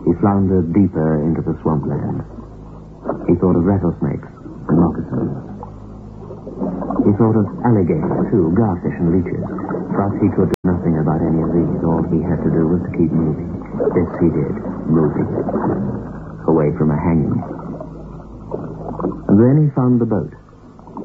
He floundered deeper into the swampland. He thought of rattlesnakes and moccasins. He thought of alligators, too, garfish and leeches. But he could do nothing about any of these. All he had to do was to keep moving. This he did, moving. Away from a hanging. And then he found the boat.